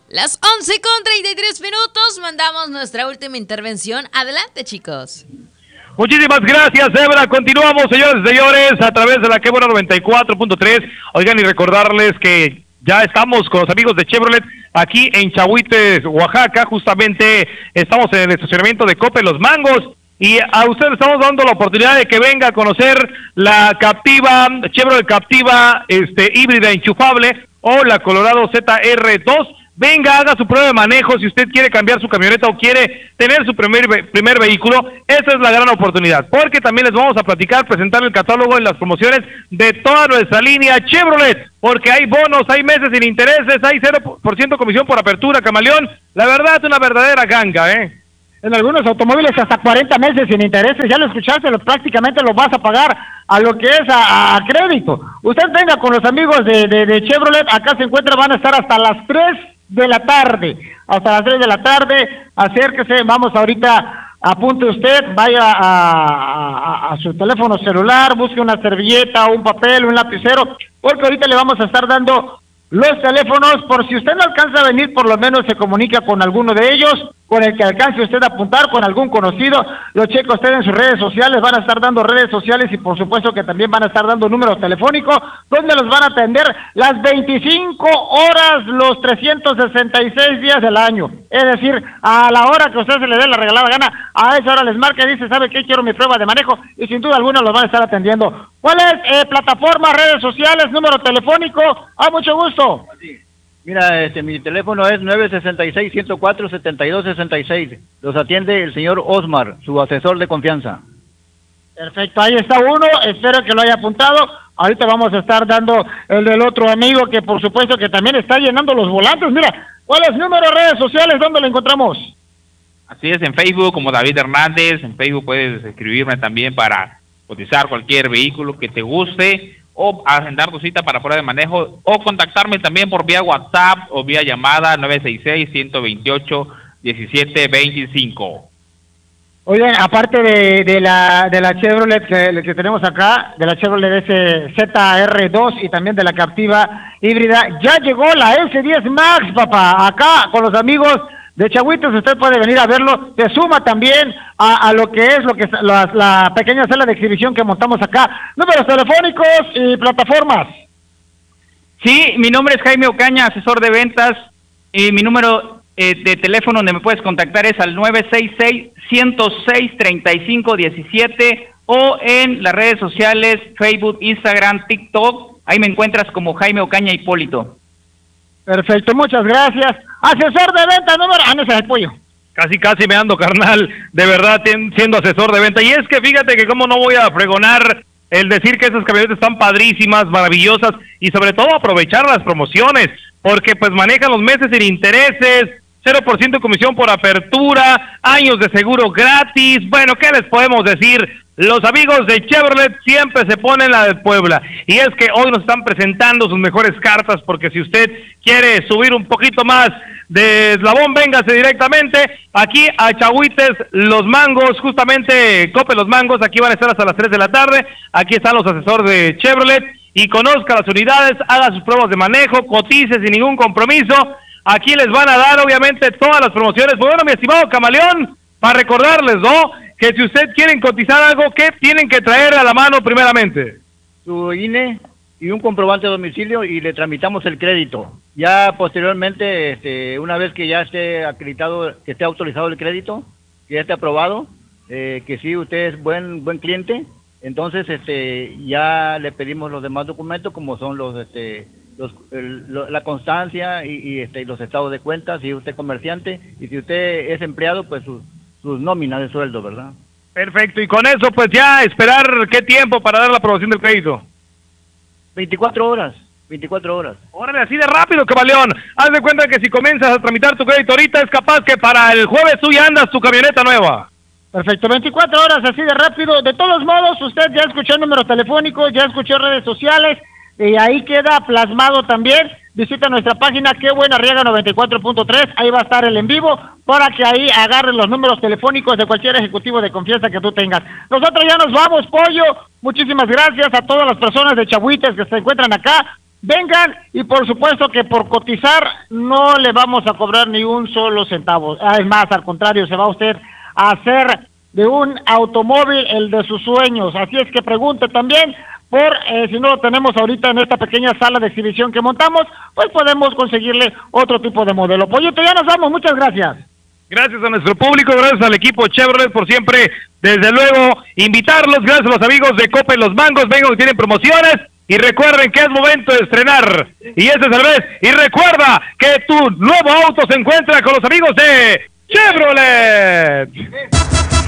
Las 11:33, mandamos nuestra última intervención. Adelante, chicos. Muchísimas gracias, Zebra. Continuamos, señores y señores, a través de la Que Buena 94.3. Oigan, y recordarles que ya estamos con los amigos de Chevrolet aquí en Chahuites, Oaxaca. Justamente estamos en el estacionamiento de Cope Los Mangos. Y a ustedes estamos dando la oportunidad de que venga a conocer la Captiva, Chevrolet Captiva híbrida enchufable o la Colorado ZR2. Venga, haga su prueba de manejo si usted quiere cambiar su camioneta o quiere tener su primer vehículo. Esa es la gran oportunidad, porque también les vamos a platicar, presentar el catálogo y las promociones de toda nuestra línea Chevrolet, porque hay bonos, hay meses sin intereses, hay 0% comisión por apertura, Camaleón. La verdad es una verdadera ganga, En algunos automóviles hasta 40 meses sin intereses, ya lo escuchaste, prácticamente lo vas a pagar a lo que es a crédito. Usted venga con los amigos de Chevrolet, acá se encuentra, van a estar hasta las 3 de la tarde, acérquese, vamos ahorita, apunte usted, vaya a su teléfono celular, busque una servilleta, un papel, un lapicero, porque ahorita le vamos a estar dando los teléfonos, por si usted no alcanza a venir, por lo menos se comunica con alguno de ellos, con el que alcance usted a apuntar, con algún conocido, lo checa usted en sus redes sociales, van a estar dando redes sociales y por supuesto que también van a estar dando números telefónicos, donde los van a atender las 25 horas, los 366 días del año, es decir, a la hora que usted se le dé la regalada gana, a esa hora les marca y dice, ¿sabe qué? Quiero mi prueba de manejo, y sin duda alguna los van a estar atendiendo. ¿Cuál es? Plataforma, redes sociales, número telefónico, mucho gusto. Mira, mi teléfono es 966-104-7266. Los atiende el señor Osmar, su asesor de confianza. Perfecto, ahí está uno, espero que lo haya apuntado. Ahorita vamos a estar dando el del otro amigo que por supuesto que también está llenando los volantes. Mira, ¿cuáles números, redes sociales, dónde lo encontramos? Así es, en Facebook como David Hernández. En Facebook puedes escribirme también para cotizar cualquier vehículo que te guste, o agendar tu cita para prueba de manejo, o contactarme también por vía WhatsApp o vía llamada 966-128-1725. Oigan, aparte de la Chevrolet que tenemos acá, de la Chevrolet ZR2 y también de la Captiva híbrida, ya llegó la S10 Max, papá, acá con los amigos de Chahuites. Usted puede venir a verlo, se suma también a lo que es la pequeña sala de exhibición que montamos acá. Números telefónicos y plataformas. Sí, mi nombre es Jaime Ocaña, asesor de ventas, y mi número de teléfono donde me puedes contactar es al 966-106-3517, o en las redes sociales, Facebook, Instagram, TikTok, ahí me encuentras como Jaime Ocaña Hipólito. Perfecto, muchas gracias. Asesor de venta, número... no es el pollo. Casi me ando, carnal, de verdad, siendo asesor de venta. Y es que fíjate que cómo no voy a fregonar el decir que esas camionetas están padrísimas, maravillosas, y sobre todo aprovechar las promociones, porque pues manejan los meses sin intereses, 0% de comisión por apertura, años de seguro gratis. Bueno, ¿qué les podemos decir? Los amigos de Chevrolet siempre se ponen la de Puebla, y es que hoy nos están presentando sus mejores cartas, porque si usted quiere subir un poquito más de eslabón, véngase directamente aquí a Chahuites Los Mangos, justamente Cope Los Mangos. Aquí van a estar hasta las 3 de la tarde, aquí están los asesores de Chevrolet, y conozca las unidades, haga sus pruebas de manejo, cotice sin ningún compromiso. Aquí les van a dar obviamente todas las promociones. Bueno, mi estimado Camaleón, para recordarles, ¿no?, que si usted quieren cotizar algo, ¿qué tienen que traer a la mano primeramente? Su INE y un comprobante de domicilio, y le tramitamos el crédito. Ya posteriormente, una vez que ya esté acreditado, que esté autorizado el crédito, que ya esté aprobado, que sí usted es buen cliente, entonces ya le pedimos los demás documentos, como son la constancia y los estados de cuenta, si usted es comerciante, y si usted es empleado, pues sus nóminas de sueldo, ¿verdad? Perfecto, y con eso pues ya esperar qué tiempo para dar la aprobación del crédito. 24 horas. Órale, así de rápido, Camaleón. Haz de cuenta que si comienzas a tramitar tu crédito ahorita, es capaz que para el jueves tú ya andas tu camioneta nueva. Perfecto, 24 horas, así de rápido. De todos modos, usted ya escuchó el número telefónico, ya escuchó redes sociales, y ahí queda plasmado también. Visita nuestra página Que Buena Arriaga 94.3, ahí va a estar el en vivo, para que ahí agarren los números telefónicos de cualquier ejecutivo de confianza que tú tengas. Nosotros ya nos vamos, pollo. Muchísimas gracias a todas las personas de Chahuites que se encuentran acá. vengan y por supuesto que por cotizar no le vamos a cobrar ni un solo centavo. Es más, al contrario, se va usted a hacer de un automóvil el de sus sueños. Así es que pregunte también si no lo tenemos ahorita en esta pequeña sala de exhibición que montamos, pues podemos conseguirle otro tipo de modelo. Pollito, ya nos vamos, muchas gracias. Gracias a nuestro público, gracias al equipo Chevrolet por siempre, desde luego, invitarlos, gracias a los amigos de Coppel Los Mangos, vengan que tienen promociones, y recuerden que es momento de estrenar, y ese es el mes, y recuerda que tu nuevo auto se encuentra con los amigos de Chevrolet.